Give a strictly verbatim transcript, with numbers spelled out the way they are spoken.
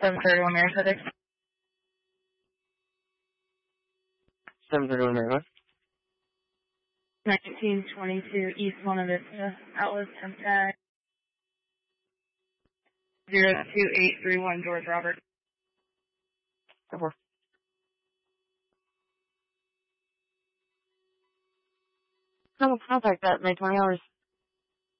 seven thirty-one Merritt. seven thirty-one Merritt. nineteen twenty-two East Monte Vista. Atlas temp tag. zero two eight three one George Robert. Four. Someone contact that in like twenty hours.